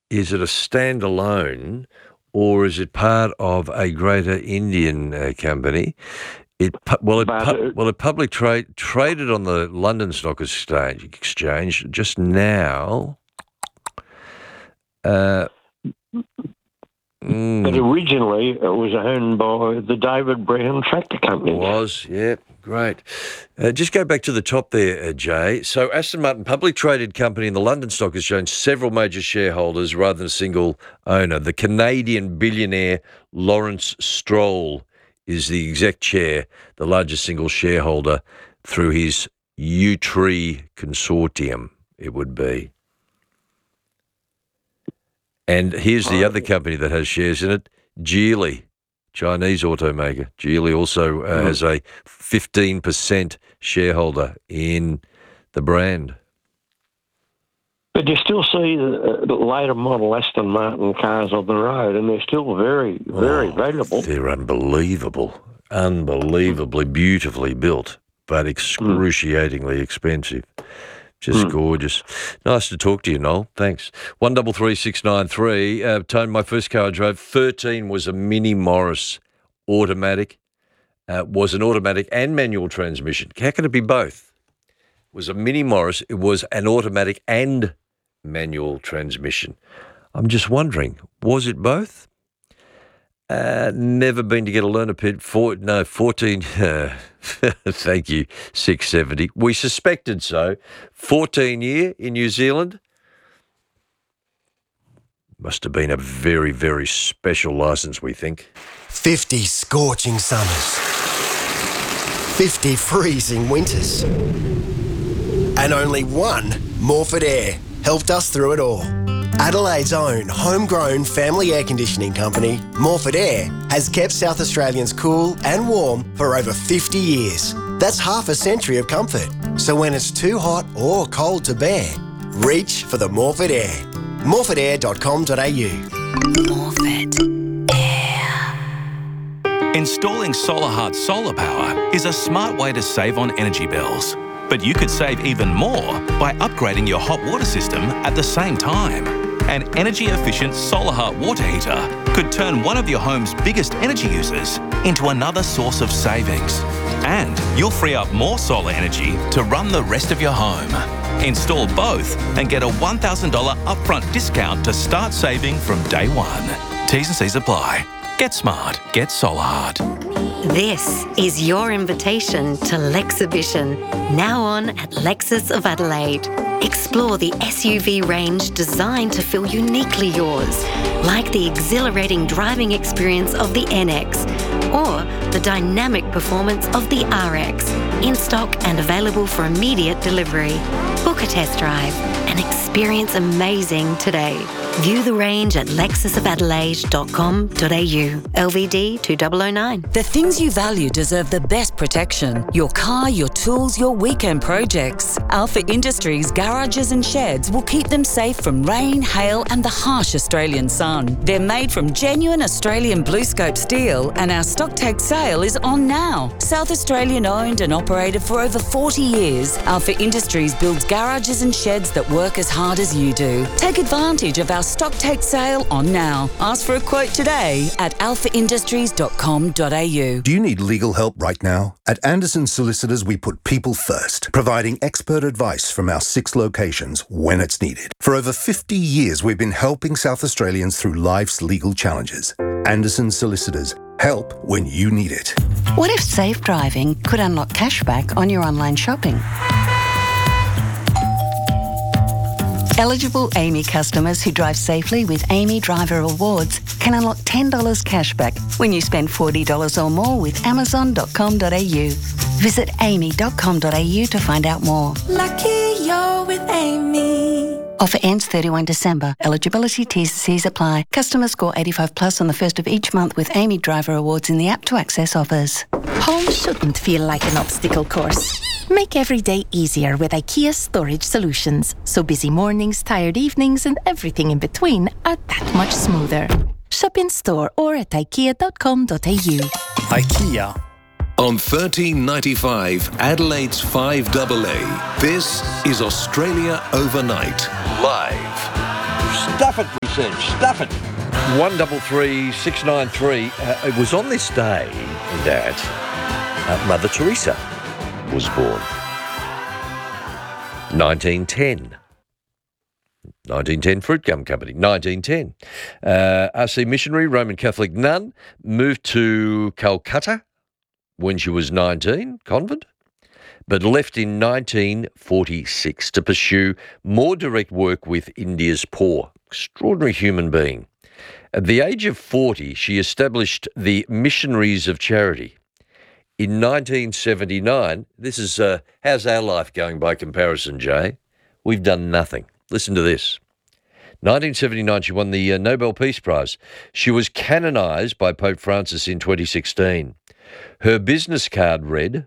is it a standalone or is it part of a greater Indian company? It publicly traded on the London Stock Exchange just now. But originally it was owned by the David Brown Tractor Company. It was, yeah, great. Just go back to the top there, Jay. So Aston Martin, publicly traded company in the London Stock Exchange, several major shareholders rather than a single owner. The Canadian billionaire Lawrence Stroll is the exec chair, the largest single shareholder through his U-Tree consortium, it would be. And here's the other company that has shares in it, Geely, Chinese automaker. Geely also has a 15% shareholder in the brand. But you still see the later model Aston Martin cars on the road, and they're still very, very valuable. They're unbelievably beautifully built, but excruciatingly expensive. Just gorgeous. Nice to talk to you, Noel. Thanks. 133693. Tone, my first car I drove, 13 was a Mini Morris automatic. Was an automatic and manual transmission. How can it be both? It was a Mini Morris. It was an automatic and manual transmission. I'm just wondering, was it both? Never been to get a learner pit. 14. Thank you, 670. We suspected so. 14 year in New Zealand. Must have been a very, very special licence, we think. 50 scorching summers. 50 freezing winters. And only one Morford Air helped us through it all. Adelaide's own homegrown family air conditioning company, Morford Air, has kept South Australians cool and warm for over 50 years. That's half a century of comfort. So when it's too hot or cold to bear, reach for the Morford Air. morfordair.com.au. Morford Air. Installing SolarHeart solar power is a smart way to save on energy bills. But you could save even more by upgrading your hot water system at the same time. An energy-efficient SolarHeart water heater could turn one of your home's biggest energy users into another source of savings. And you'll free up more solar energy to run the rest of your home. Install both and get a $1,000 upfront discount to start saving from day one. T's and C's apply. Get smart. Get SolarHeart. This is your invitation to Lexibition, now on at Lexus of Adelaide. Explore the SUV range designed to feel uniquely yours, like the exhilarating driving experience of the NX or the dynamic performance of the RX, in stock and available for immediate delivery. Book a test drive and experience amazing today. View the range at lexusofadelaide.com.au. LVD 2009. The things you value deserve the best protection. Your car, your tools, your weekend projects. Alpha Industries garages and sheds will keep them safe from rain, hail and the harsh Australian sun. They're made from genuine Australian BlueScope steel and our stock take sale is on now. South Australian owned and operated for over 40 years, Alpha Industries builds garages and sheds that work as hard as you do. Take advantage of our stock take sale on now. Ask for a quote today at alphaindustries.com.au. Do you need legal help right now? At Anderson Solicitors, we put people first, providing expert advice from our 6 locations when it's needed. For over 50 years, we've been helping South Australians through life's legal challenges. Anderson Solicitors, help when you need it. What if safe driving could unlock cashback on your online shopping? Eligible AAMI customers who drive safely with AAMI Driver Awards can unlock $10 cashback when you spend $40 or more with Amazon.com.au. Visit aami.com.au to find out more. Lucky you're with AAMI. Offer ends 31 December. Eligibility T's and C's apply. Customers score 85 plus on the first of each month with AAMI Driver Awards in the app to access offers. Home shouldn't feel like an obstacle course. Make every day easier with IKEA storage solutions, so busy mornings, tired evenings and everything in between are that much smoother. Shop in store or at ikea.com.au. IKEA. On 1395 Adelaide's 5AA, this is Australia Overnight, live. Stuff it, we said. Stuff it. 133693. It was on this day that Mother Teresa was born. 1910. 1910 Fruit Gum Company. 1910. RC missionary, Roman Catholic nun, moved to Calcutta when she was 19, convent, but left in 1946 to pursue more direct work with India's poor. Extraordinary human being. At the age of 40, she established the Missionaries of Charity. In 1979, this is, how's our life going by comparison, Jay? We've done nothing. Listen to this. 1979, she won the Nobel Peace Prize. She was canonised by Pope Francis in 2016. Her business card read,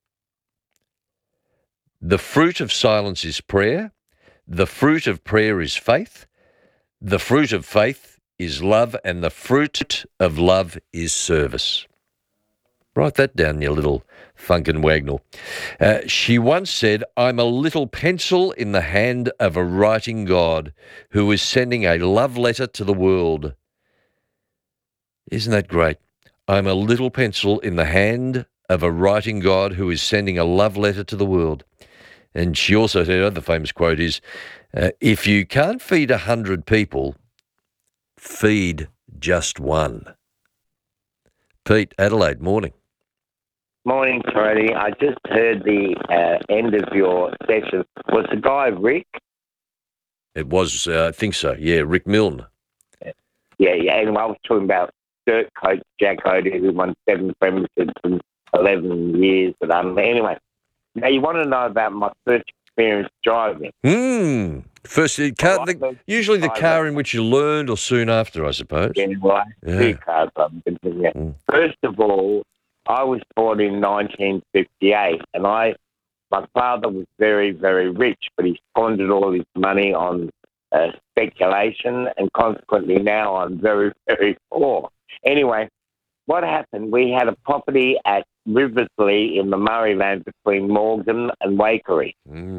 "The fruit of silence is prayer. The fruit of prayer is faith. The fruit of faith is love. And the fruit of love is service." Write that down, you little Funkin' Wagnall. She once said, "I'm a little pencil in the hand of a writing God who is sending a love letter to the world." Isn't that great? I'm a little pencil in the hand of a writing God who is sending a love letter to the world. And she also said, another famous quote is, if you can't feed 100 people, feed just one. Pete, Adelaide, morning. Morning, Freddie. I just heard the end of your session. Was the guy Rick? It was, I think so, yeah, Rick Milne. Yeah. And I was talking about dirt coach Jack O'Day, who won 7 premierships in 11 years. But anyway, now you want to know about my first experience driving. First, usually the car in which you learned or soon after, I suppose. Yeah, well, two cars I've been thinking of. First of all, I was born in 1958, and my father was very, very rich, but he squandered all his money on speculation, and consequently now I'm very, very poor. Anyway, what happened, we had a property at Riversley in the Murrayland between Morgan and Waikerie.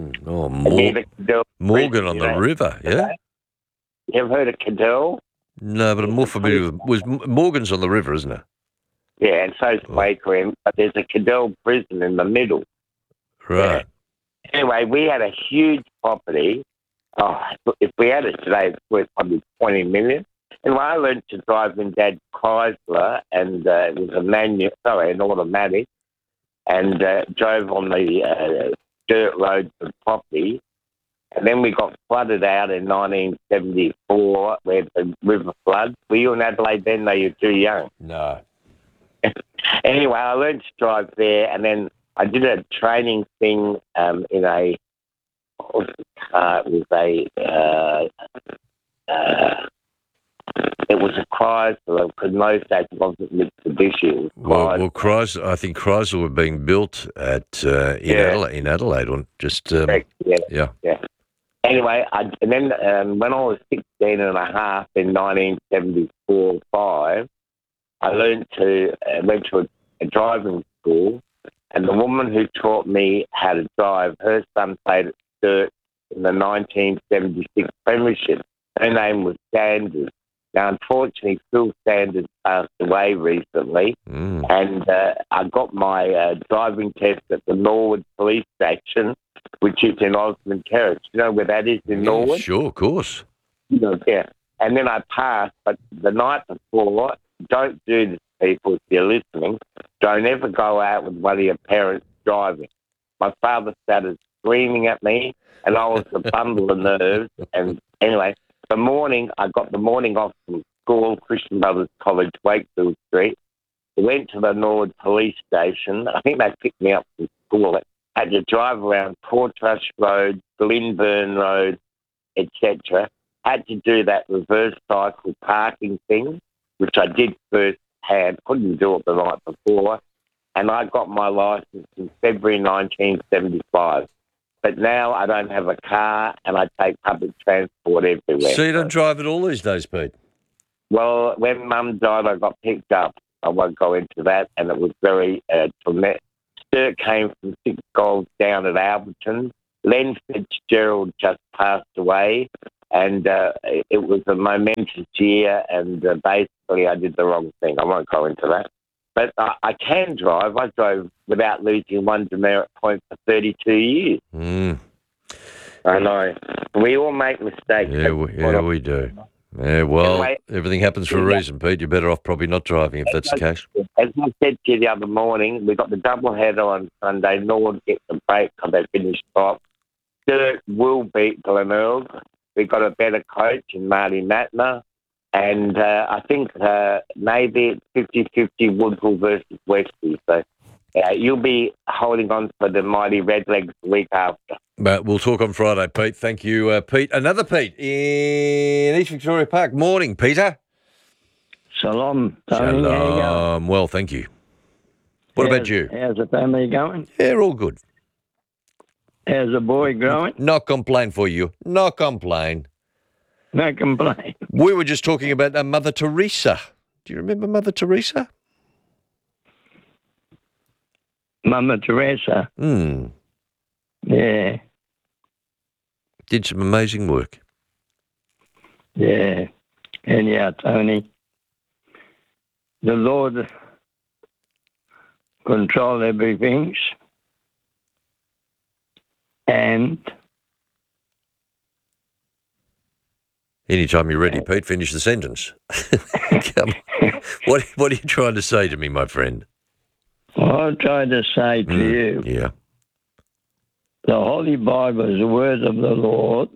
Morgan on the river, yeah? You ever heard of Cadell? No, but I'm more familiar with Morgan's on the river, isn't it? Yeah, and so's Waikerie, but there's a Cadell prison in the middle. Right. Yeah. Anyway, we had a huge property. Oh, if we had it today, it's worth probably $20 million. And I learned to drive in Dad's Chrysler, and it was an automatic, and drove on the dirt roads of property. And then we got flooded out in 1974, where the river floods. Were you in Adelaide then? No, you're too young. No. Anyway, I learned to drive there, and then I did a training thing in a. It was a Chrysler, because in those days it wasn't Mitsubishi. Well, Chrysler, I think Chrysler were being built in Adelaide. Yeah. Anyway, and then when I was 16 and a half in 1974-5, I went to a driving school, and the woman who taught me how to drive, her son played at Sturt in the 1976 Premiership. Her name was Sanders. Now, unfortunately, Phil Sanders passed away recently, and I got my driving test at the Norwood Police Station, which is in Osmond Terrace. You know where that is in Norwood? Sure, of course. Yeah. And then I passed, but the night before, don't do this, people, if you're listening. Don't ever go out with one of your parents driving. My father started screaming at me, and I was a bundle of nerves. And anyway, I got the morning off from school, Christian Brothers College, Wakefield Street. I went to the Norwood Police Station. I think they picked me up from school. I had to drive around Portrush Road, Glenburn Road, etc. Had to do that reverse cycle parking thing, which I did firsthand. Couldn't do it the night before. And I got my licence in February 1975. But now I don't have a car, and I take public transport everywhere. So you don't drive at all these days, Pete? Well, when Mum died, I got picked up. I won't go into that, and it was very traumatic. Sturt came from 6 Golds down at Alberton. Len Fitzgerald just passed away. and it was a momentous year, and basically I did the wrong thing. I won't go into that. But I can drive. I drove without losing one demerit point for 32 years. I know. We all make mistakes. Yeah, we do. Yeah, well, Anyway, everything happens for a reason, Pete. You're better off probably not driving if that's the case. As I said to you the other morning, we got the double header on Sunday. Norwood gets a break because they finished top. Sturt will beat Glenelg. We've got a better coach in Marty Matner. And I think maybe it's 50-50 Woodville versus Westie. So you'll be holding on for the mighty Redlegs the week after. But we'll talk on Friday, Pete. Thank you, Pete. Another Pete in East Victoria Park. Morning, Peter. Shalom, Tony. Shalom. How you going? Well, thank you. What about you? How's the family going? Yeah, all good. How's the boy growing? No complaint for you. No complaint. No complaint. We were just talking about Mother Teresa. Do you remember Mother Teresa? Mama Teresa. Yeah. Did some amazing work. Yeah. Anyhow, Tony, the Lord control everything, and Anytime you're ready, Pete, finish the sentence. Come on. What are you trying to say to me, my friend? I'm trying to say to you, Yeah. the Holy Bible is the word of the Lord,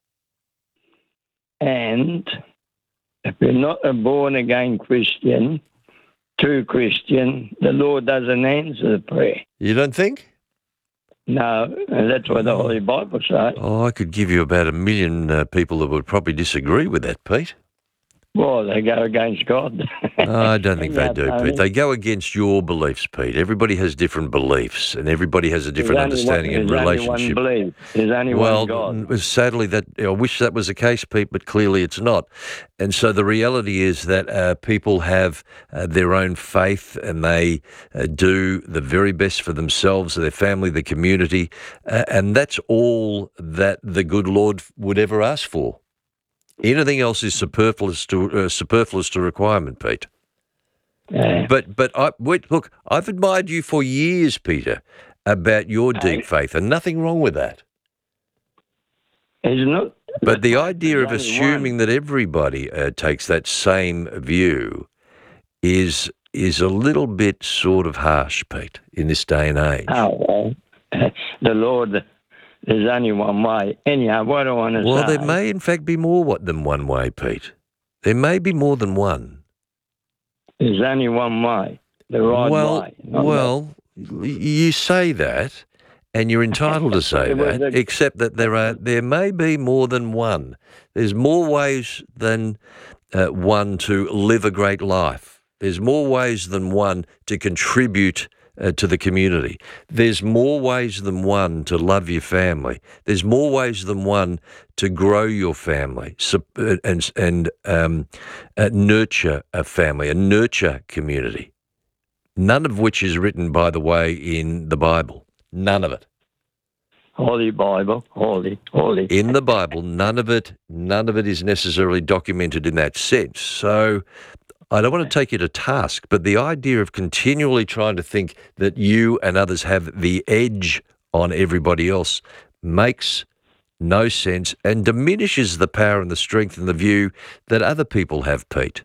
and if you're not a born-again Christian, true Christian, the Lord doesn't answer the prayer. You don't think? No, and that's what the Holy Bible says. Oh, I could give you about 1 million people that would probably disagree with that, Pete. Well, they go against God. I don't think they do, Tony. Pete. They go against your beliefs, Pete. Everybody has different beliefs, and everybody has a different understanding and relationship. There's only one God. Sadly, I wish that was the case, Pete, but clearly it's not. And so the reality is that people have their own faith, and they do the very best for themselves, their family, the community, and that's all that the good Lord would ever ask for. Anything else is superfluous to requirement, Pete. Yeah. But look, I've admired you for years, Peter, about your deep faith, and nothing wrong with that. It's not. But the idea of There's only assuming that everybody takes that same view is a little bit sort of harsh, Pete, in this day and age. Oh, well, the Lord, there's only one way. Anyhow, what I want to say... Well, there may, in fact, be more than one way, Pete. There may be more than one. There's only one way, the right way. Well, you say that, and you're entitled to say that, except that there may be more than one. There's more ways than one to live a great life. There's more ways than one to contribute to the community. There's more ways than one to love your family. There's more ways than one to grow your family and nurture a family, and nurture community. None of which is written, by the way, in the Bible. None of it. Holy Bible, holy. In the Bible, none of it is necessarily documented in that sense. So I don't want to take you to task, but the idea of continually trying to think that you and others have the edge on everybody else makes no sense and diminishes the power and the strength and the view that other people have, Pete.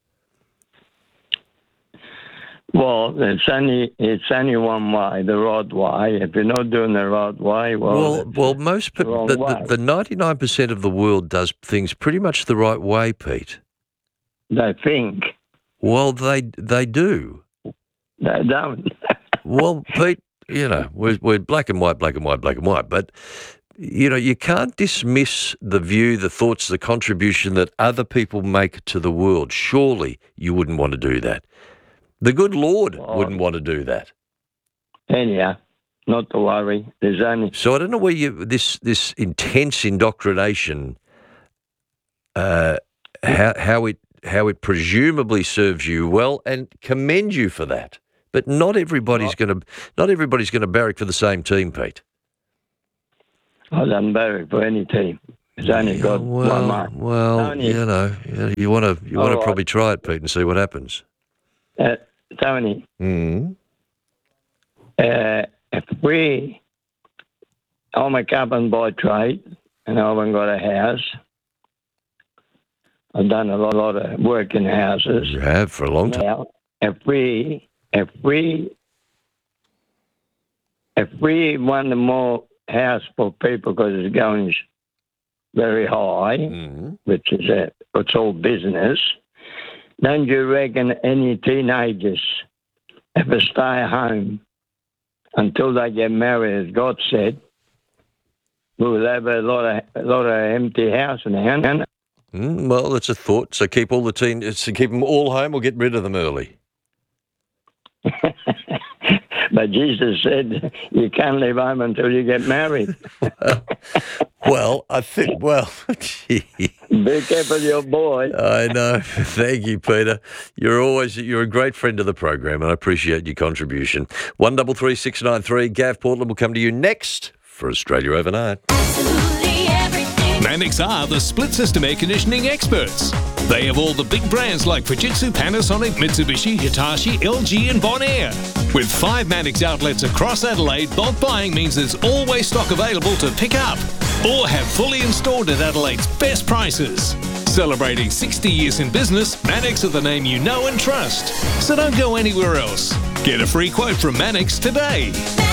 Well, it's only one way, the right way. If you're not doing the right way, most people, the 99% of the world does things pretty much the right way, Pete. They think. Well, they do. They don't. Well, Pete, we're black and white, but, you can't dismiss the view, the thoughts, the contribution that other people make to the world. Surely you wouldn't want to do that. The good Lord wouldn't want to do that. Anyhow, not to worry. There's only... So I don't know where this intense indoctrination, how it presumably serves you well, and commend you for that. But not everybody's going to barrack for the same team, Pete. I don't barrack for any team. It's only got one month. Well, Tony. you want to All right. probably try it, Pete, and see what happens. Tony, Mm. I'm a carpenter by trade, and I haven't got a house. I've done a lot of work in houses. You have for a long time. Now, if we want more house for people because it's going very high, which is it's all business, don't you reckon any teenagers ever stay home until they get married, as God said, we'll have a lot of empty house now? Well, that's a thought. So keep all the keep them all home or get rid of them early. But Jesus said you can't leave home until you get married. Well, I think, gee. Be careful, your boy. I know. Thank you, Peter. You're a great friend of the program, and I appreciate your contribution. 133693, Gav Portland will come to you next for Australia Overnight. Mannix are the split system air conditioning experts. They have all the big brands like Fujitsu, Panasonic, Mitsubishi, Hitachi, LG and Bonaire. With 5 Mannix outlets across Adelaide, bulk buying means there's always stock available to pick up or have fully installed at Adelaide's best prices. Celebrating 60 years in business, Mannix are the name you know and trust. So don't go anywhere else. Get a free quote from Mannix today.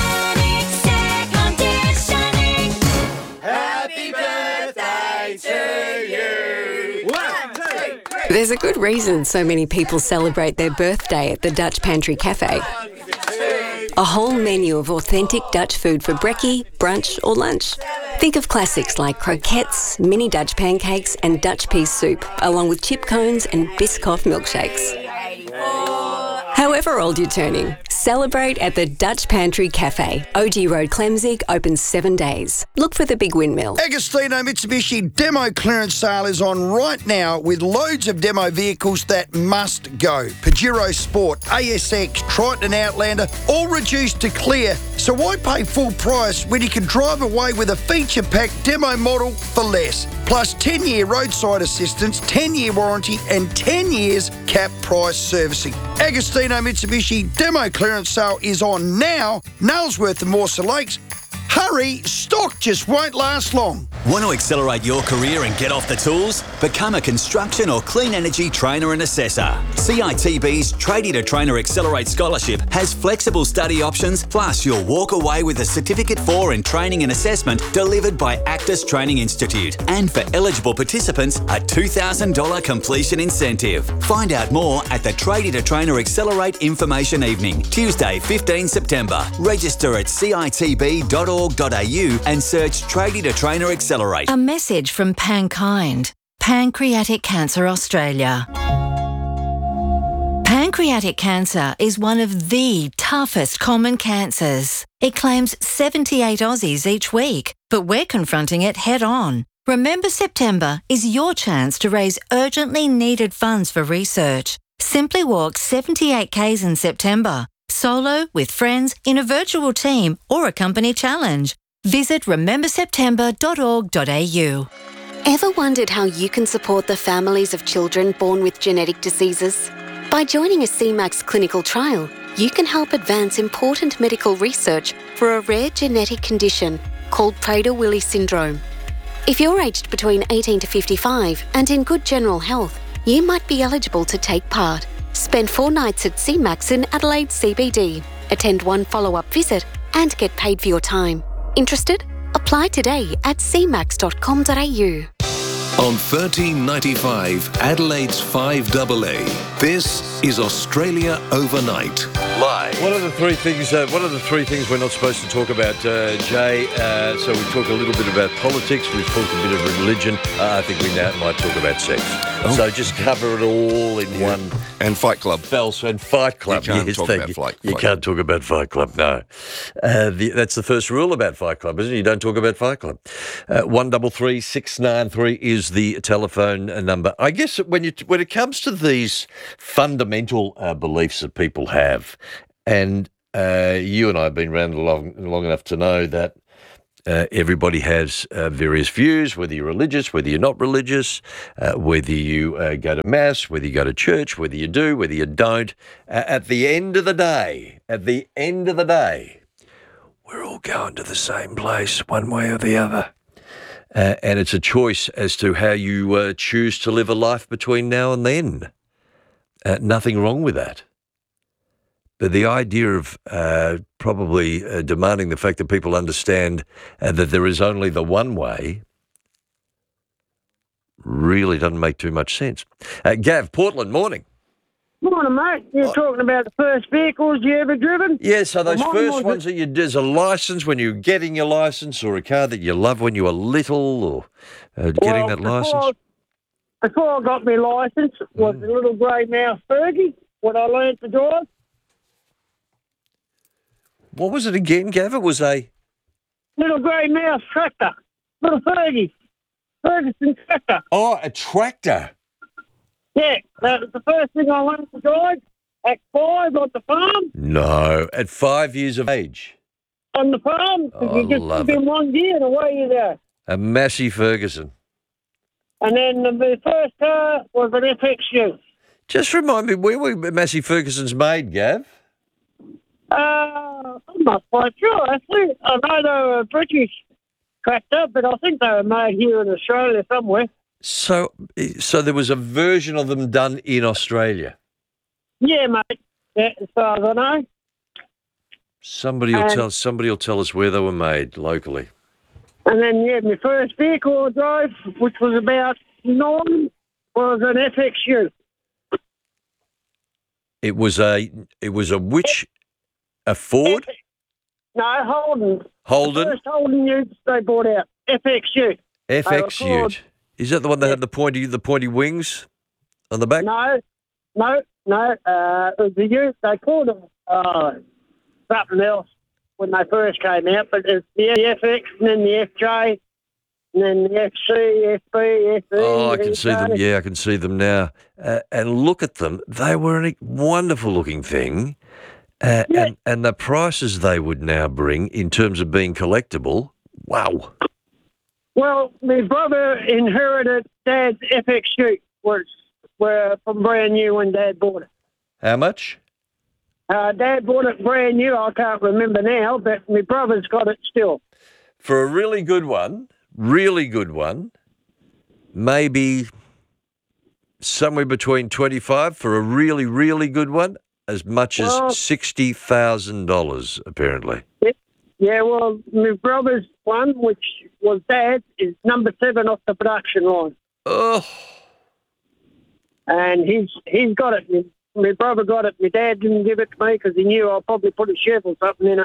There's a good reason so many people celebrate their birthday at the Dutch Pantry Cafe. A whole menu of authentic Dutch food for brekkie, brunch or lunch. Think of classics like croquettes, mini Dutch pancakes and Dutch pea soup, along with chip cones and Biscoff milkshakes. However old you're turning, celebrate at the Dutch Pantry Cafe. OG Road, Clemzig, open 7 days. Look for the big windmill. Agostino Mitsubishi demo clearance sale is on right now with loads of demo vehicles that must go. Pajero Sport, ASX, Triton Outlander, all reduced to clear. So why pay full price when you can drive away with a feature-packed demo model for less? Plus 10-year roadside assistance, 10-year warranty and 10 years cap price servicing. Agostino Mitsubishi demo clearance sale is on now. Nailsworth and Morsa Lakes. Hurry, stock just won't last long. Want to accelerate your career and get off the tools? Become a construction or clean energy trainer and assessor. CITB's Tradie to Trainer Accelerate Scholarship has flexible study options, plus you'll walk away with a Certificate 4 in Training and Assessment delivered by Actus Training Institute. And for eligible participants, a $2,000 completion incentive. Find out more at the Tradie to Trainer Accelerate Information Evening, Tuesday 15 September. Register at citb.org.au and search Tradie to Trainer Accelerate. A message from Pankind, Pancreatic Cancer Australia. Pancreatic cancer is one of the toughest common cancers. It claims 78 Aussies each week, but we're confronting it head on. Remember September is your chance to raise urgently needed funds for research. Simply walk 78 Ks in September, solo, with friends, in a virtual team or a company challenge. Visit rememberseptember.org.au. Ever wondered how you can support the families of children born with genetic diseases? By joining a CMAX clinical trial, you can help advance important medical research for a rare genetic condition called Prader-Willi syndrome. If you're aged between 18 to 55 and in good general health, you might be eligible to take part. Spend 4 nights at CMAX in Adelaide CBD, attend 1 follow-up visit and get paid for your time. Interested? Apply today at cmax.com.au. On 1395 Adelaide's 5AA, this is Australia Overnight. Live. What are the three things we're not supposed to talk about, Jay? So we talk a little bit about politics. We've talked a bit of religion. I think we now might talk about sex. Oh. So just cover it all in one. And Fight Club. And Fight Club. You can't talk about Fight Club. You can't talk about Fight Club, no. That's the first rule about Fight Club, isn't it? You don't talk about Fight Club. 133 693 is the telephone number. I guess when it comes to these fundamental beliefs that people have, and you and I have been around long enough to know that Everybody has various views, whether you're religious, whether you're not religious, whether you go to mass, whether you go to church, whether you do, whether you don't. At the end of the day, we're all going to the same place, one way or the other. And it's a choice as to how you choose to live a life between now and then. Nothing wrong with that. But the idea of probably demanding the fact that people understand that there is only the one way really doesn't make too much sense. Gav, Portland, morning. Morning, mate. You're talking about the first vehicles you ever driven? Yeah, so those first ones that there's a licence when you're getting your licence, or a car that you love when you were little, or getting that licence? Before I got my licence, was a little grey mouse Fergie, what I learned to drive. What was it again, Gav? It was a little grey mouse tractor, little Fergie, Ferguson tractor. Oh, a tractor. Yeah, that was the first thing I learned to drive at 5 on the farm. No, at 5 years of age. On the farm, you just love put in one gear and away you go. A Massey Ferguson. And then the first car was an FXU. Just remind me, where were Massey Fergusons made, Gav? I'm not quite sure, actually. I know they were a British tractor, but I think they were made here in Australia somewhere. So there was a version of them done in Australia? Yeah, mate. Yeah, as far as I know. Somebody will tell us where they were made locally. And then, my first vehicle I drove, which was about 9, was an FXU. It was a which? A Ford? No, Holden. Holden? The first Holden utes they brought out. FXU. FX Ute. Is that the one that had the pointy wings on the back? No. It was the ute. They called them something else when they first came out, but it's the FX and then the FJ and then the FC, FB, FE. Oh, I can see them. Yeah, I can see them now. And look at them. They were a wonderful looking thing. And the prices they would now bring in terms of being collectible, wow. Well, my brother inherited Dad's FX Ute, which were from brand new when Dad bought it. How much? Dad bought it brand new. I can't remember now, but my brother's got it still. For a really good one, maybe somewhere between 25 for a really, really good one, as much as $60,000, apparently. Yeah, well, my brother's one, which was Dad's, is number 7 off the production line. Oh. And he's got it. My brother got it. My dad didn't give it to me because he knew I'll probably put a chef or something in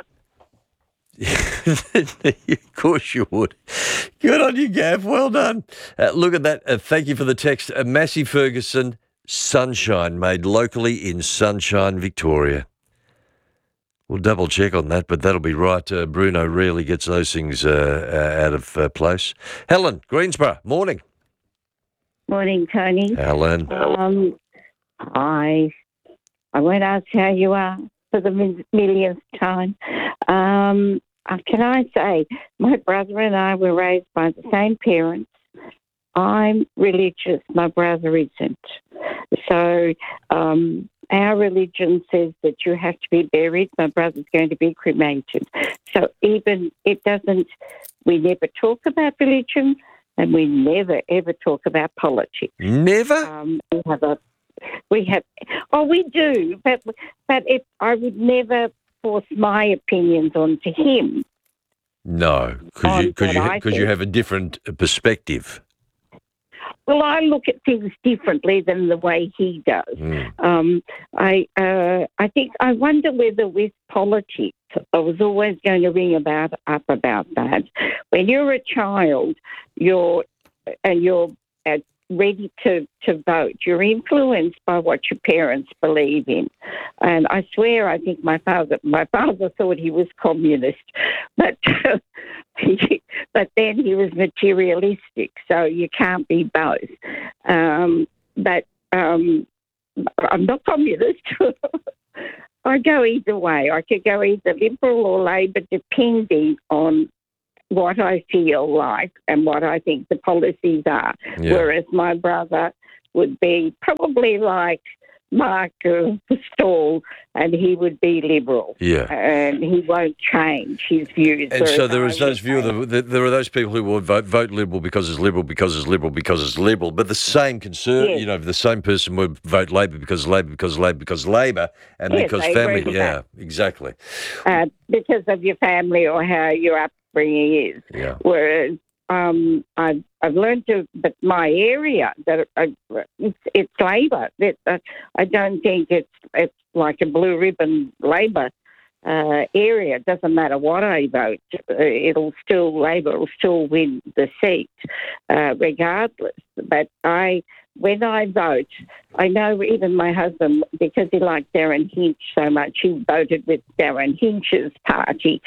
it. Of course you would. Good on you, Gav. Well done. Look at that. Thank you for the text. Massey Ferguson Sunshine, made locally in Sunshine, Victoria. We'll double check on that, but that'll be right. Bruno rarely gets those things out of place. Helen, Greensborough, morning. Morning, Tony. Helen. I won't ask how you are for the millionth time. Can I say, my brother and I were raised by the same parents. I'm religious. My brother isn't. So our religion says that you have to be buried. My brother's going to be cremated. So even we never talk about religion, and we never, ever talk about politics. Never? We do, but I would never force my opinions onto him. No, because you have a different perspective. Well, I look at things differently than the way he does. I wonder whether with politics, I was always going to ring up about that. When you're a child, you're ready to vote. You're influenced by what your parents believe in. And I swear, I think my father thought he was communist, but but then he was materialistic, so you can't be both. But I'm not communist. I go either way. I could go either Liberal or Labor, depending on what I feel like and what I think the policies are. Yeah. Whereas my brother would be probably like Mark of the Stall, and he would be Liberal. Yeah. And he won't change his views. And so whereas there I is those would view there are those people who will vote Liberal because it's Liberal, because it's Liberal, because it's Liberal. But the same concern, Yes. you know, the same person would vote Labor because Labor, because Labor, because Labor, and Yes, because I agree family. with Yeah, that. exactly. because of your family or how your upbringing is. Yeah. Whereas I've learned to, but my area that it's Labor. I don't think it's like a blue ribbon Labor area. It doesn't matter what I vote. Labor will still win the seat regardless. But when I vote, I know even my husband, because he liked Darren Hinch so much, he voted with Darren Hinch's party.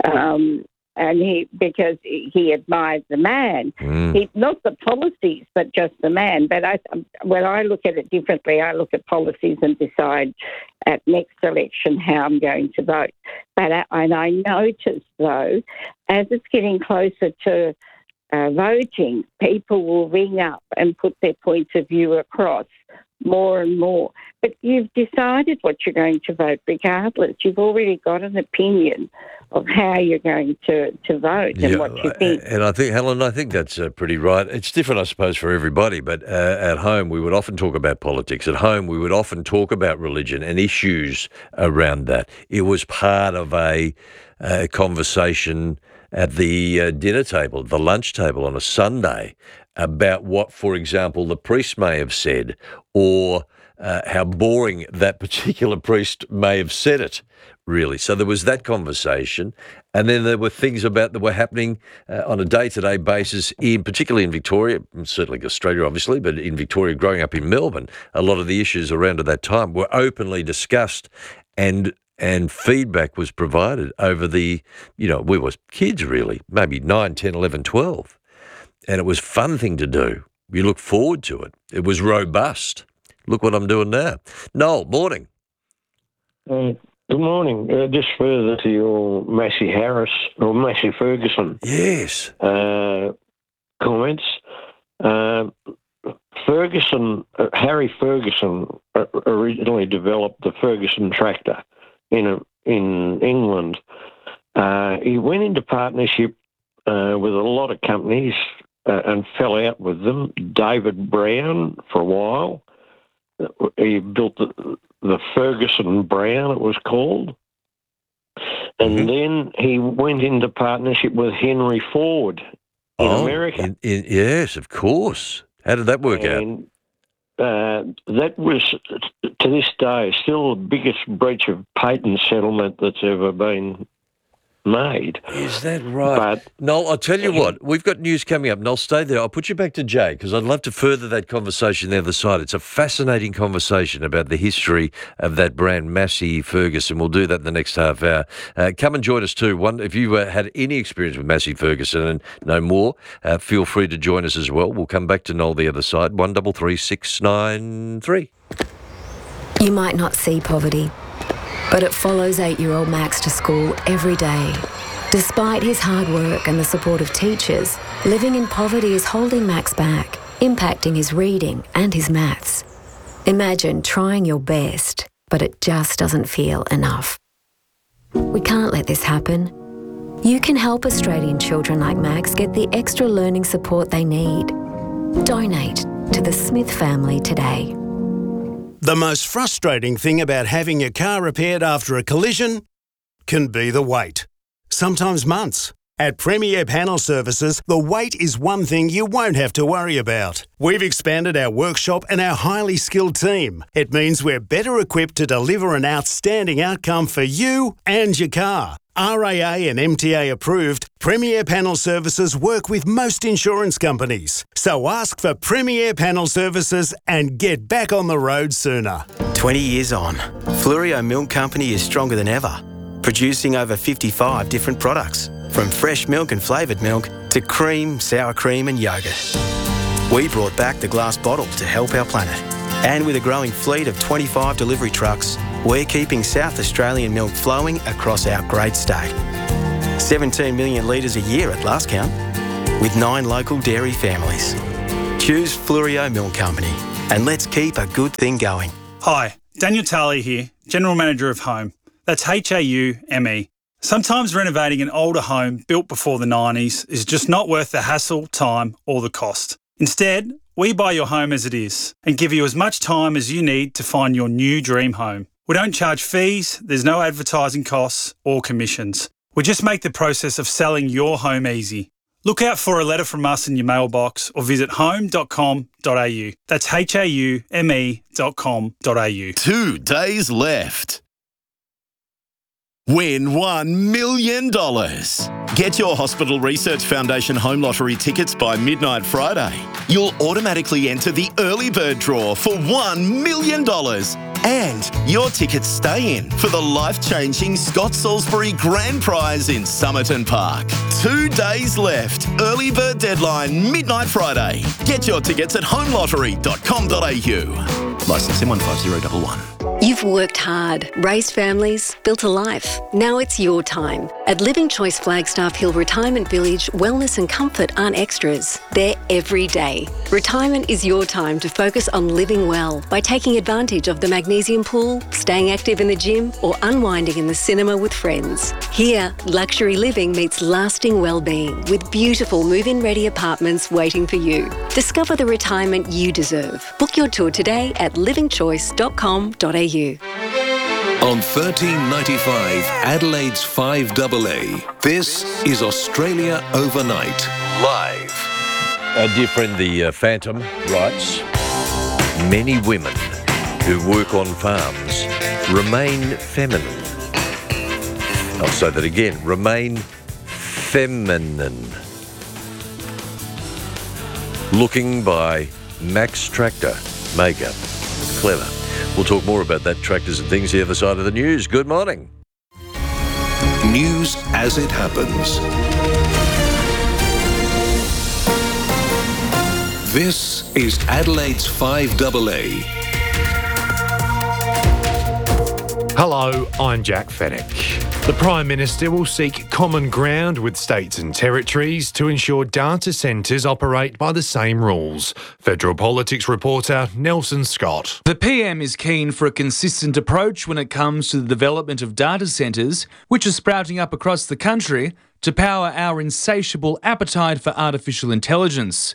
And because he admired the man, not the policies, but just the man. But when I look at it differently, I look at policies and decide at next election how I'm going to vote. And I notice, though, as it's getting closer to voting, people will ring up and put their points of view across more and more. But you've decided what you're going to vote regardless. You've already got an opinion of how you're going to vote and what you think. And I think, Helen, that's pretty right. It's different, I suppose, for everybody, but at home we would often talk about politics. At home we would often talk about religion and issues around that. It was part of a conversation at the dinner table, the lunch table on a Sunday, about what, for example, the priest may have said, or how boring that particular priest may have said it, really. So there was that conversation. And then there were things that were happening on a day-to-day basis, particularly in Victoria, certainly Australia, obviously, but in Victoria, growing up in Melbourne, a lot of the issues around at that time were openly discussed, and feedback was provided over we were kids, really, maybe 9, 10, 11, 12. And it was a fun thing to do. You look forward to it. It was robust. Look what I'm doing now. Noel, morning. Good morning. Just further to your Massey Ferguson. Yes. Comments. Harry Ferguson originally developed the Ferguson tractor in England. He went into partnership with a lot of companies and fell out with them. David Brown for a while. He built the Ferguson Brown, it was called. And then he went into partnership with Henry Ford in America. Yes, of course. How did that work out? That was, to this day, still the biggest breach of patent settlement that's ever been made. Is that right? Noel, I'll tell you what, we've got news coming up. Noel, stay there. I'll put you back to Jay because I'd love to further that conversation the other side. It's a fascinating conversation about the history of that brand, Massey Ferguson. We'll do that in the next half hour. Come and join us too. If you had any experience with Massey Ferguson and know more, feel free to join us as well. We'll come back to Noel the other side. 133 693. You might not see poverty, but it follows 8-year-old Max to school every day. Despite his hard work and the support of teachers, living in poverty is holding Max back, impacting his reading and his maths. Imagine trying your best, but it just doesn't feel enough. We can't let this happen. You can help Australian children like Max get the extra learning support they need. Donate to the Smith family today. The most frustrating thing about having your car repaired after a collision can be the wait. Sometimes months. At Premier Panel Services, the wait is one thing you won't have to worry about. We've expanded our workshop and our highly skilled team. It means we're better equipped to deliver an outstanding outcome for you and your car. RAA and MTA approved, Premier Panel Services work with most insurance companies. So ask for Premier Panel Services and get back on the road sooner. 20 years on, Fluorio Milk Company is stronger than ever, producing over 55 different products, from fresh milk and flavoured milk to cream, sour cream and yoghurt. We brought back the glass bottle to help our planet. And with a growing fleet of 25 delivery trucks, we're keeping South Australian milk flowing across our great state. 17 million litres a year at last count, with 9 local dairy families. Choose Flurio Milk Company, and let's keep a good thing going. Hi, Daniel Tarley here, General Manager of Home. That's HAUME. Sometimes renovating an older home built before the 90s is just not worth the hassle, time or the cost. Instead, we buy your home as it is and give you as much time as you need to find your new dream home. We don't charge fees, there's no advertising costs or commissions. We just make the process of selling your home easy. Look out for a letter from us in your mailbox or visit home.com.au. That's HAUME.com.au. 2 days left. Win $1 million. Get your Hospital Research Foundation Home Lottery tickets by midnight Friday. You'll automatically enter the early bird draw for $1 million. And your tickets stay in for the life-changing Scott Salisbury Grand Prize in Somerton Park. 2 days left. Early bird deadline, midnight Friday. Get your tickets at homelottery.com.au. Licence M15011. You've worked hard, raised families, built a life. Now it's your time. At Living Choice Flagstaff Hill Retirement Village, wellness and comfort aren't extras. They're every day. Retirement is your time to focus on living well by taking advantage of the magnesium pool, staying active in the gym, or unwinding in the cinema with friends. Here, luxury living meets lasting well-being with beautiful move-in ready apartments waiting for you. Discover the retirement you deserve. Book your tour today at livingchoice.com.au. On 1395 Adelaide's 5AA, this is Australia Overnight, live. Our dear friend, the Phantom, writes, many women who work on farms remain feminine. I'll say that again, remain feminine. Looking by Max Tractor, Mega. Clever. We'll talk more about that, tractors and things, the other side of the news. Good morning. News as it happens. This is Adelaide's 5AA. Hello, I'm Jack Fennick. The Prime Minister will seek common ground with states and territories to ensure data centres operate by the same rules. Federal Politics reporter Nelson Scott. The PM is keen for a consistent approach when it comes to the development of data centres, which are sprouting up across the country to power our insatiable appetite for artificial intelligence.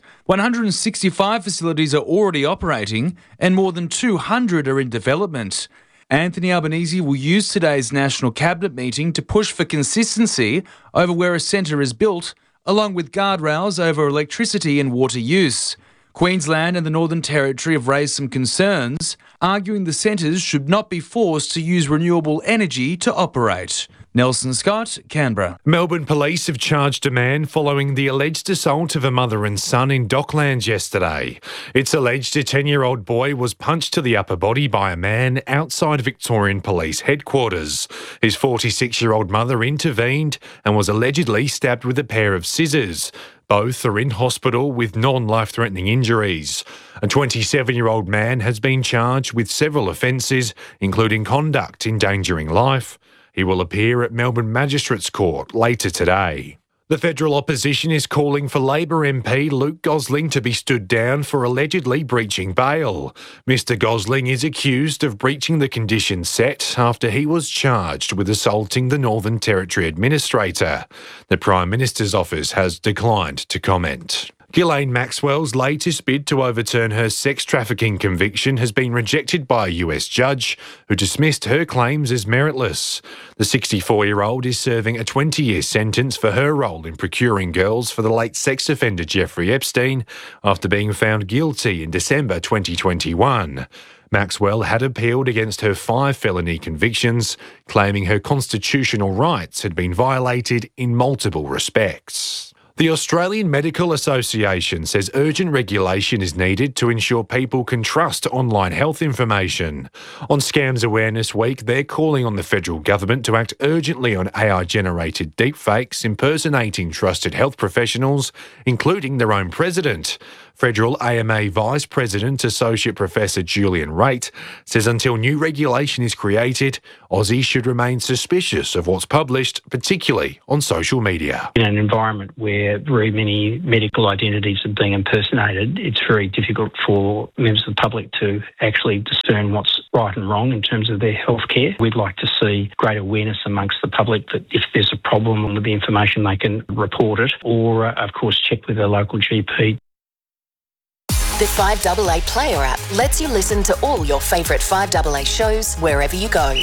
165 facilities are already operating and more than 200 are in development. Anthony Albanese will use today's National Cabinet meeting to push for consistency over where a centre is built, along with guardrails over electricity and water use. Queensland and the Northern Territory have raised some concerns, arguing the centres should not be forced to use renewable energy to operate. Nelson Scott, Canberra. Melbourne police have charged a man following the alleged assault of a mother and son in Docklands yesterday. It's alleged a 10-year-old boy was punched to the upper body by a man outside Victorian Police headquarters. His 46-year-old mother intervened and was allegedly stabbed with a pair of scissors. Both are in hospital with non-life-threatening injuries. A 27-year-old man has been charged with several offences, including conduct endangering life. He will appear at Melbourne Magistrates Court later today. The federal opposition is calling for Labor MP Luke Gosling to be stood down for allegedly breaching bail. Mr Gosling is accused of breaching the conditions set after he was charged with assaulting the Northern Territory Administrator. The Prime Minister's office has declined to comment. Ghislaine Maxwell's latest bid to overturn her sex trafficking conviction has been rejected by a US judge who dismissed her claims as meritless. The 64-year-old is serving a 20-year sentence for her role in procuring girls for the late sex offender Jeffrey Epstein after being found guilty in December 2021. Maxwell had appealed against her 5 felony convictions, claiming her constitutional rights had been violated in multiple respects. The Australian Medical Association says urgent regulation is needed to ensure people can trust online health information. On Scams Awareness Week, they're calling on the federal government to act urgently on AI-generated deepfakes impersonating trusted health professionals, including their own president. Federal AMA Vice President Associate Professor Julian Raitt says until new regulation is created, Aussies should remain suspicious of what's published, particularly on social media. In an environment where very many medical identities are being impersonated, it's very difficult for members of the public to actually discern what's right and wrong in terms of their health care. We'd like to see great awareness amongst the public that if there's a problem with the information, they can report it or, of course, check with their local GP. The 5AA Player app lets you listen to all your favourite 5AA shows wherever you go.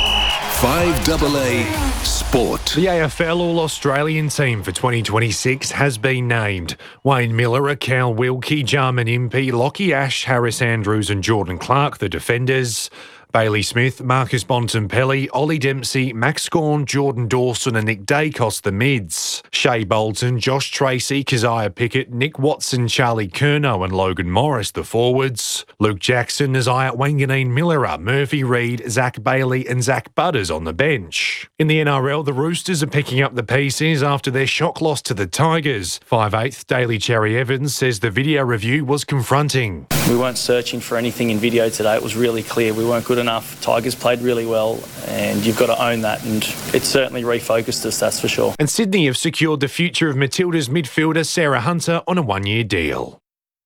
5AA Sport. The AFL All-Australian team for 2026 has been named. Wayne Miller, Cal Wilkie, Jarman Impey, Lockie Ash, Harris Andrews and Jordan Clark, the defenders. Bailey Smith, Marcus Bontempelli, Ollie Dempsey, Max Gawn, Jordan Dawson and Nick Dacos, the mids. Shea Bolton, Josh Tracy, Keziah Pickett, Nick Watson, Charlie Curnow and Logan Morris, the forwards. Luke Jackson, Isaiah Wanganeen Millera, Murphy Reid, Zach Bailey and Zach Butters on the bench. In the NRL, the Roosters are picking up the pieces after their shock loss to the Tigers. 5/8 Daly Cherry Evans says the video review was confronting. We weren't searching for anything in video today. It was really clear we weren't good enough. Tigers played really well and you've got to own that, and it certainly refocused us, that's for sure. And Sydney have secured the future of Matilda's midfielder Sarah Hunter on a one-year deal.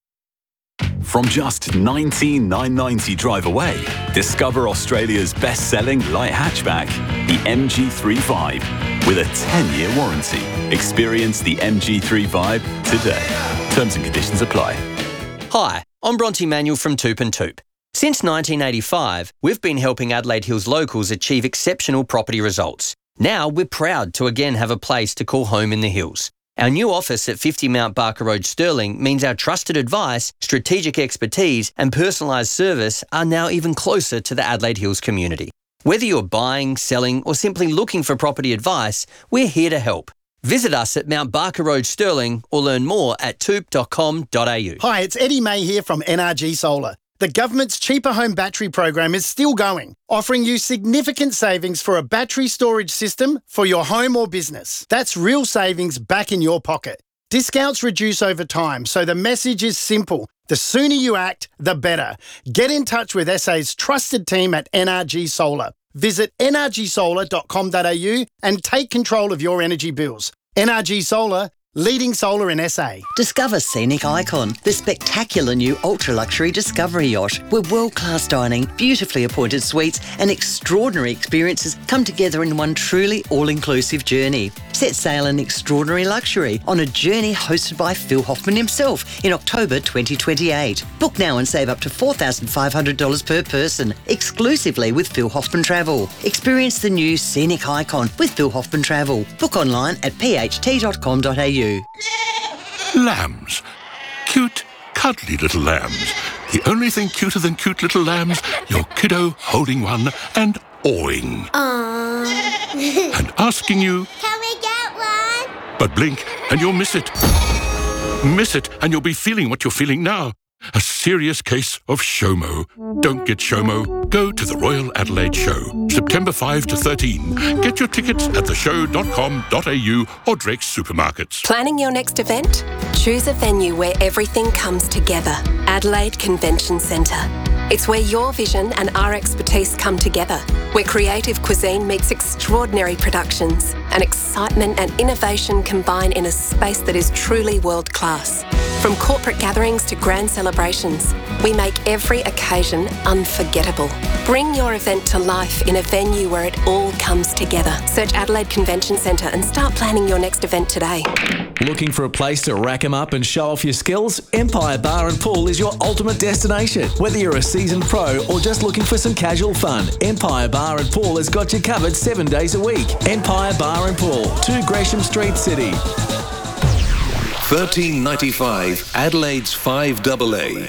From just $19,990 drive away, discover Australia's best-selling light hatchback, the MG35, with a 10-year warranty. Experience the MG35 today. Terms and conditions apply. Hi, I'm Bronte Manuel from Toop and Toop. Since 1985, we've been helping Adelaide Hills locals achieve exceptional property results. Now we're proud to again have a place to call home in the hills. Our new office at 50 Mount Barker Road, Stirling, means our trusted advice, strategic expertise and personalised service are now even closer to the Adelaide Hills community. Whether you're buying, selling or simply looking for property advice, we're here to help. Visit us at Mount Barker Road, Stirling, or learn more at toop.com.au. Hi, it's Eddie May here from NRG Solar. The government's Cheaper Home Battery program is still going, offering you significant savings for a battery storage system for your home or business. That's real savings back in your pocket. Discounts reduce over time, so the message is simple. The sooner you act, the better. Get in touch with SA's trusted team at NRG Solar. Visit nrgsolar.com.au and take control of your energy bills. NRG Solar, leading solar in SA. Discover Scenic Icon, the spectacular new ultra-luxury Discovery yacht, where world-class dining, beautifully appointed suites and extraordinary experiences come together in one truly all-inclusive journey. Set sail in extraordinary luxury on a journey hosted by Phil Hoffman himself in October 2028. Book now and save up to $4,500 per person, exclusively with Phil Hoffman Travel. Experience the new Scenic Icon with Phil Hoffman Travel. Book online at pht.com.au. Lambs. Cute, cuddly little lambs. The only thing cuter than cute little lambs, your kiddo holding one and awing. And asking you, can we get one? but blink and you'll miss it. Miss it and you'll be feeling what you're feeling now. A serious case of SHOMO. Don't get SHOMO. Go to the Royal Adelaide Show, September 5 to 13. Get your tickets at theshow.com.au or Drake's Supermarkets. Planning your next event? Choose a venue where everything comes together. Adelaide Convention Centre. It's where your vision and our expertise come together, where creative cuisine meets extraordinary productions, and excitement and innovation combine in a space that is truly world-class. From corporate gatherings to grand celebrations, we make every occasion unforgettable. Bring your event to life in a venue where it all comes together. Search Adelaide Convention Centre and start planning your next event today. Looking for a place to rack 'em up and show off your skills? Empire Bar and Pool is your ultimate destination. Whether you're a seasoned pro or just looking for some casual fun, Empire Bar and Pool has got you covered 7 days a week. Empire Bar and Pool, 2 Gresham Street, City. $13.95, Adelaide's 5AA.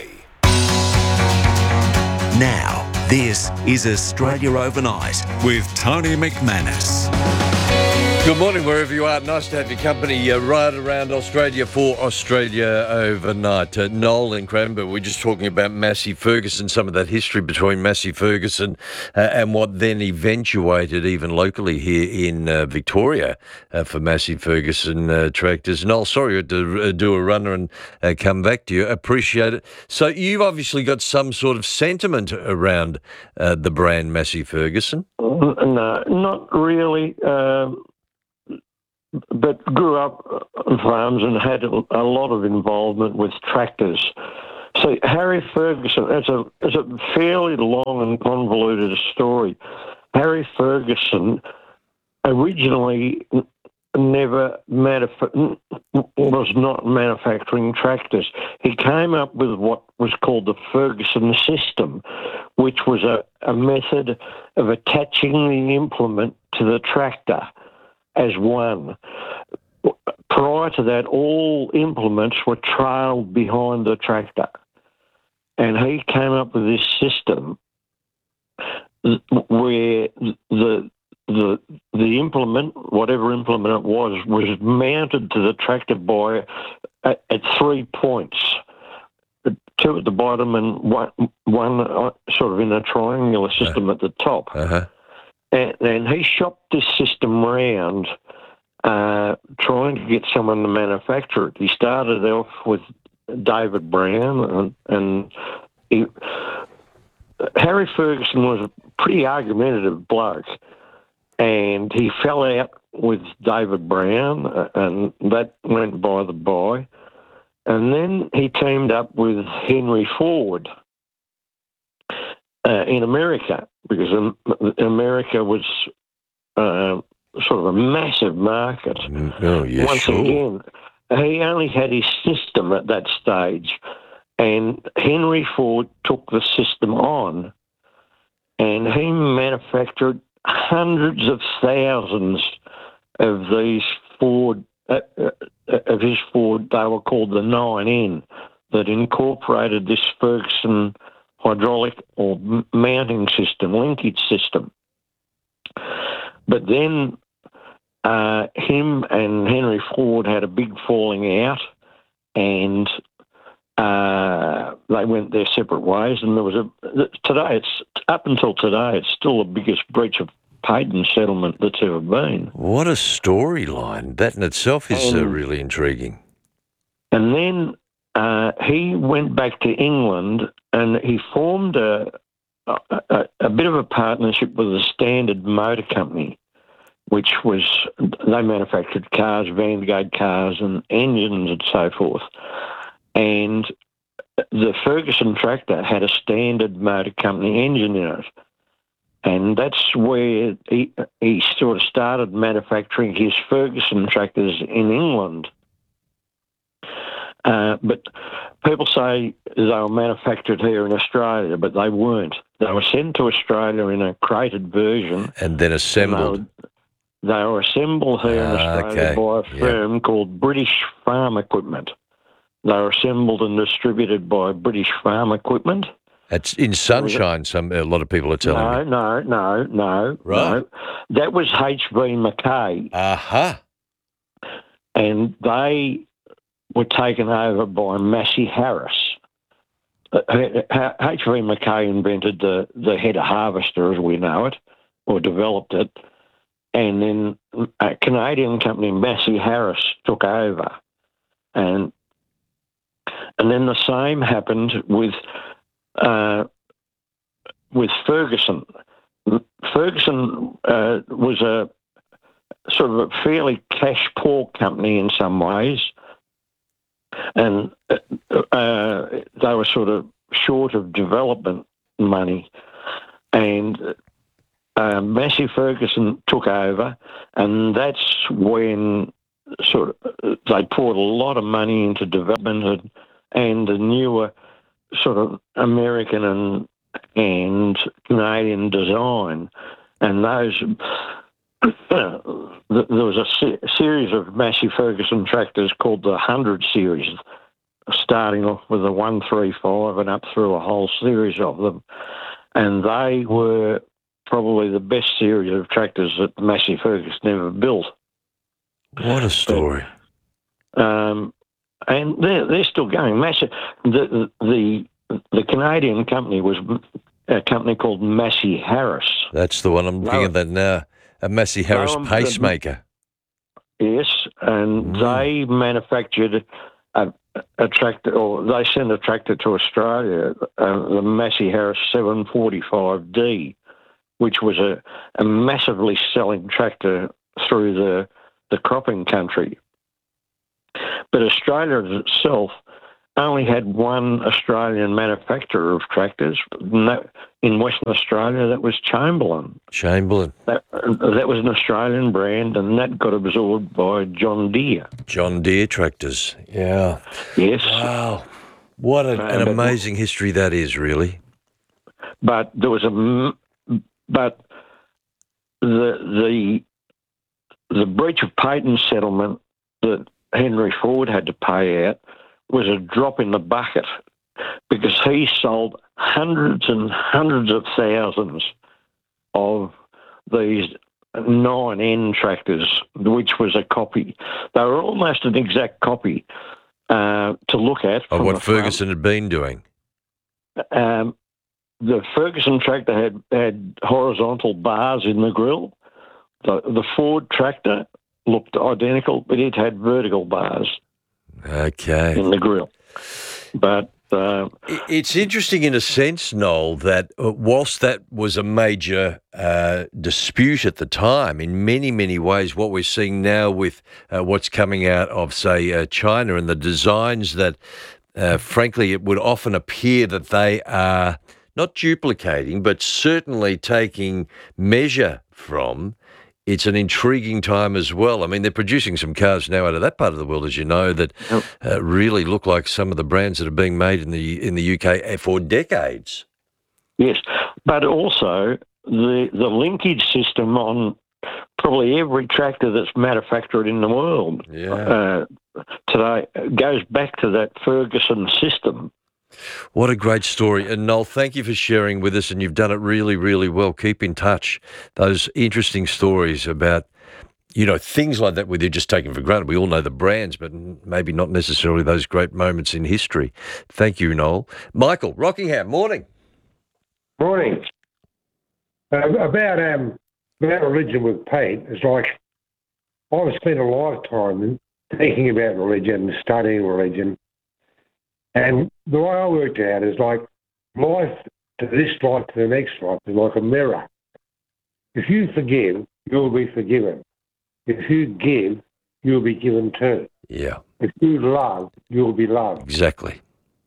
Now, this is Australia Overnight with Tony McManus. Good morning, wherever you are. Nice to have your company right around Australia for Australia Overnight. Noel and Cranbourne, we're just talking about Massey Ferguson, some of that history between Massey Ferguson and what then eventuated even locally here in Victoria for Massey Ferguson tractors. Noel, sorry to do a runner and come back to you. Appreciate it. So you've obviously got some sort of sentiment around the brand Massey Ferguson. No, not really. But grew up on farms and had a lot of involvement with tractors. So Harry Ferguson, it's a fairly long and convoluted story. Harry Ferguson originally was not manufacturing tractors. He came up with what was called the Ferguson system, which was a method of attaching the implement to the tractor as one. Prior to that, all implements were trailed behind the tractor. And he came up with this system where the implement, whatever implement it was mounted to the tractor at 3 points. 2 at the bottom and one sort of in a triangular system at the top. And he shopped this system round, trying to get someone to manufacture it. He started off with David Brown, and Harry Ferguson was a pretty argumentative bloke, and he fell out with David Brown, and that went by the by. And then he teamed up with Henry Ford in America, because America was sort of a massive market. Oh, yeah, Once again, he only had his system at that stage, and Henry Ford took the system on, and he manufactured hundreds of thousands of these Ford, of his Ford. They were called the 9N, that incorporated this Ferguson hydraulic or mounting system, linkage system. But then him and Henry Ford had a big falling out, and they went their separate ways. And there was up until today, it's still the biggest breach of patent settlement that's ever been. What a storyline! That in itself is really intriguing. And then he went back to England, and he formed a bit of a partnership with the Standard Motor Company, which was, they manufactured cars, Vanguard cars and engines and so forth. And the Ferguson tractor had a Standard Motor Company engine in it. And that's where he sort of started manufacturing his Ferguson tractors in England. But people say they were manufactured here in Australia, but they weren't. They were sent to Australia in a crated version. And then assembled. They were assembled here in Australia by a firm called British Farm Equipment. They were assembled and distributed by British Farm Equipment. It's in Sunshine, a lot of people are telling me. No. Right. No. That was H.V. Mackay. Aha. And they were taken over by Massey Harris. H.V. Mackay invented the header harvester as we know it, or developed it, and then a Canadian company, Massey Harris, took over. And then the same happened with Ferguson. Ferguson was a sort of a fairly cash-poor company in some ways, and they were sort of short of development money. And Massey Ferguson took over, and that's when sort of they poured a lot of money into development and the newer sort of American and Canadian design. And those, there was a series of Massey Ferguson tractors called the 100 series, starting off with a 135 and up through a whole series of them. And they were probably the best series of tractors that Massey Ferguson ever built. What a story. And they're still going. Massive. The Canadian company was a company called Massey Harris. That's the one I'm looking at that now. A Massey Harris pacemaker. Yes, and they manufactured a tractor, or they sent a tractor to Australia, the Massey Harris 745D, which was a massively selling tractor through the cropping country. But Australia itself only had one Australian manufacturer of tractors. In Western Australia, that was Chamberlain. That was an Australian brand, and that got absorbed by John Deere. John Deere tractors, yeah. Yes. Wow. What an amazing history that is, really. But there was the breach of patent settlement that Henry Ford had to pay out was a drop in the bucket, because he sold hundreds and hundreds of thousands of these 9N tractors, which was a copy. They were almost an exact copy to look at. Of what Ferguson had been doing. The Ferguson tractor had horizontal bars in the grill. The Ford tractor looked identical, but it had vertical bars. Okay. In the grill. But it's interesting in a sense, Noel, that whilst that was a major dispute at the time, in many, many ways, what we're seeing now with what's coming out of, say, China and the designs that, frankly, it would often appear that they are not duplicating, but certainly taking measure from. It's an intriguing time as well. I mean, they're producing some cars now out of that part of the world, as you know, that really look like some of the brands that are being made in the UK for decades. Yes, but also the linkage system on probably every tractor that's manufactured in the world today goes back to that Ferguson system. What a great story. And Noel, thank you for sharing with us, and you've done it really, really well. Keep in touch. Those interesting stories about, things like that we're just taken for granted. We all know the brands, but maybe not necessarily those great moments in history. Thank you, Noel. Michael, Rockingham, morning. Morning. About religion with Pete, it's like I've spent a lifetime thinking about religion, studying religion. And the way I worked it out is like life to this life to the next life is like a mirror. If you forgive, you'll be forgiven. If you give, you'll be given too. Yeah. If you love, you'll be loved. Exactly.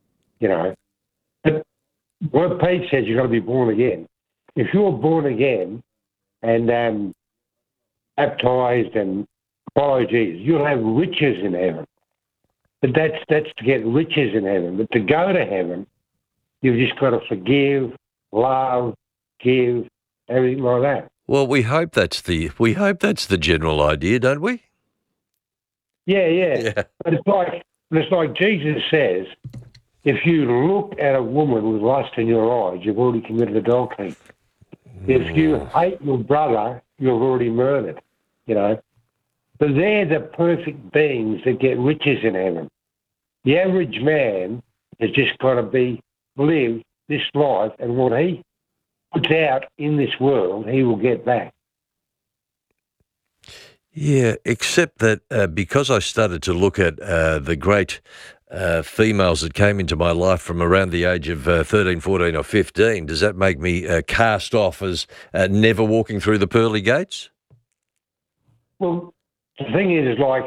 But what Pete says, you've got to be born again. If you're born again and baptised and follow Jesus, you'll have riches in heaven. But that's to get riches in heaven. But to go to heaven, you've just got to forgive, love, give, everything like that. Well, we hope that's the general idea, don't we? Yeah. But it's like Jesus says, if you look at a woman with lust in your eyes, you've already committed adultery. If you hate your brother, you've already murdered. But they're the perfect beings that get riches in heaven. The average man has just got to live this life, and what he puts out in this world, he will get back. Yeah, except that because I started to look at the great females that came into my life from around the age of 13, 14 or 15, does that make me cast off as never walking through the pearly gates? Well, the thing is like,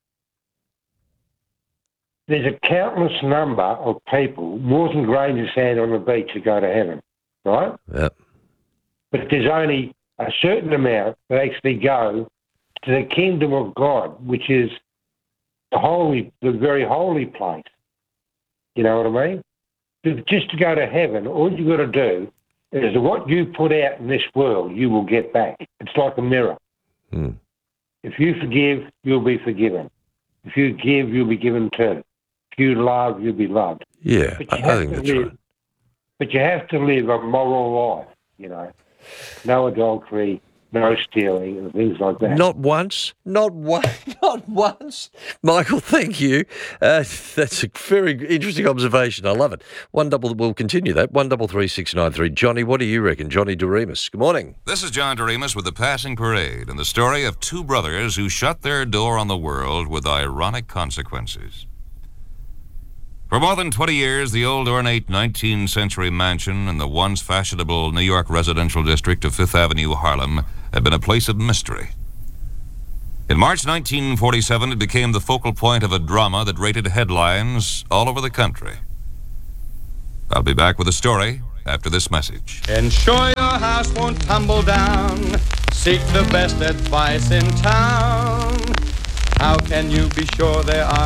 there's a countless number of people, more than grains of sand on the beach, that go to heaven, right? Yep. But there's only a certain amount that actually go to the kingdom of God, which is the very holy place. You know what I mean? Just to go to heaven, all you've got to do is what you put out in this world, you will get back. It's like a mirror. If you forgive, you'll be forgiven. If you give, you'll be given too. If you love, you'll be loved. Yeah, I think that's right. But you have to live a moral life, No adultery, no stealing and things like that. Not once. Not once. Michael, thank you. That's a very interesting observation. I love it. We'll continue that. 133693. Johnny, what do you reckon? Johnny Doremus. Good morning. This is John Doremus with the Passing Parade and the story of two brothers who shut their door on the world with ironic consequences. For more than 20 years, the old ornate 19th century mansion in the once fashionable New York residential district of Fifth Avenue, Harlem, had been a place of mystery. In March 1947, it became the focal point of a drama that rated headlines all over the country. I'll be back with a story after this message. Ensure your house won't tumble down. Seek the best advice in town. How can you be sure there are